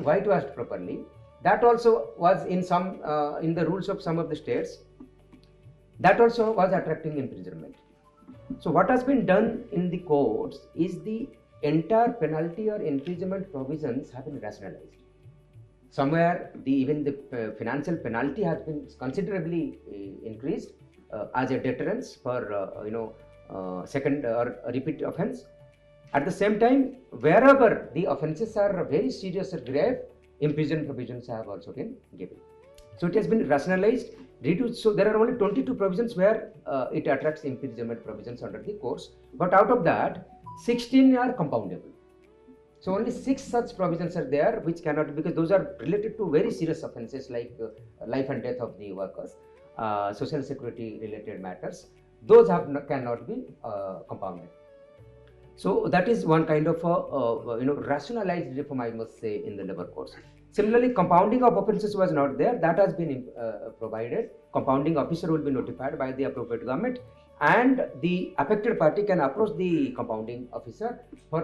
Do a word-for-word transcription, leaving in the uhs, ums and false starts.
whitewashed properly. That also was in some uh, in the rules of some of the states. That also was attracting imprisonment. So what has been done in the courts is the entire penalty or imprisonment provisions have been rationalized. Somewhere the even the uh, financial penalty has been considerably uh, increased uh, as a deterrence for uh, you know uh, second or repeat offense. At the same time, wherever the offences are very serious or grave, imprisonment provisions have also been given. So it has been rationalized, reduced. So there are only twenty-two provisions where uh, it attracts imprisonment provisions under the courts, but out of that, sixteen are compoundable. So only six such provisions are there which cannot, because those are related to very serious offences like uh, life and death of the workers, uh, social security related matters. Those have not, cannot be uh, compounded. So that is one kind of a, uh, you know rationalized reform, I must say, in the labor courts. Similarly, compounding of offences was not there. That has been uh, provided. Compounding officer will be notified by the appropriate government, and the affected party can approach the compounding officer for